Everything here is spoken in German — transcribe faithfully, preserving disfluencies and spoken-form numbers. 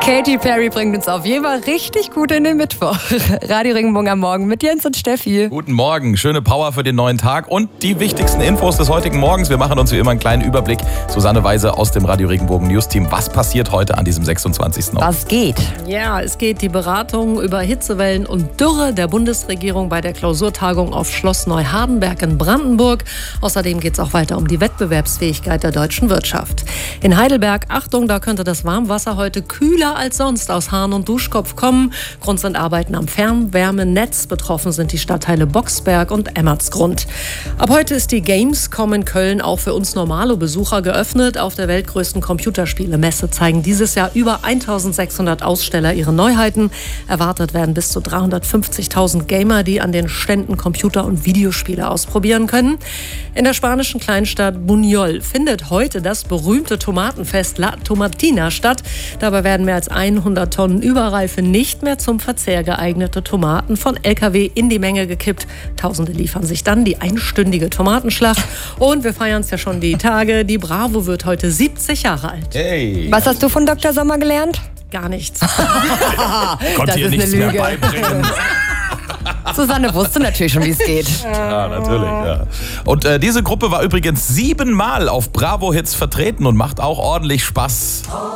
Katy Perry bringt uns auf jeden Fall richtig gut in den Mittwoch. Radio Regenbogen am Morgen mit Jens und Steffi. Guten Morgen, schöne Power für den neuen Tag und die wichtigsten Infos des heutigen Morgens. Wir machen uns wie immer einen kleinen Überblick. Susanne Weise aus dem Radio Regenbogen News Team. Was passiert heute an diesem sechsundzwanzigsten Was geht? Ja, es geht die Beratung über Hitzewellen und Dürre der Bundesregierung bei der Klausurtagung auf Schloss Neuhardenberg in Brandenburg. Außerdem geht es auch weiter um die Wettbewerbsfähigkeit der deutschen Wirtschaft. In Heidelberg, Achtung, da könnte das Warmwasser heute kühler als sonst aus Hahn und Duschkopf kommen. Grund sind Arbeiten am Fernwärmenetz. Betroffen sind die Stadtteile Boxberg und Emmertsgrund. Ab heute ist die Gamescom in Köln auch für uns normale Besucher geöffnet. Auf der weltgrößten Computerspielemesse zeigen dieses Jahr über eintausendsechshundert Aussteller ihre Neuheiten. Erwartet werden bis zu dreihundertfünfzigtausend Gamer, die an den Ständen Computer- und Videospiele ausprobieren können. In der spanischen Kleinstadt Buñol findet heute das berühmte Tomatenfest La Tomatina statt. Dabei werden mehr als hundert Tonnen überreife, nicht mehr zum Verzehr geeignete Tomaten von L K W in die Menge gekippt. Tausende liefern sich dann die einstündige Tomatenschlacht. Und wir feiern es ja schon die Tage. Die Bravo wird heute siebzig Jahre alt. Hey. Was hast du von Doktor Sommer gelernt? Gar nichts. Konnte Das hier ist nichts eine mehr Lüge. beibringen. Susanne wusste natürlich schon, wie es geht. Ja, natürlich. Ja. Und äh, diese Gruppe war übrigens siebenmal auf Bravo Hits vertreten und macht auch ordentlich Spaß.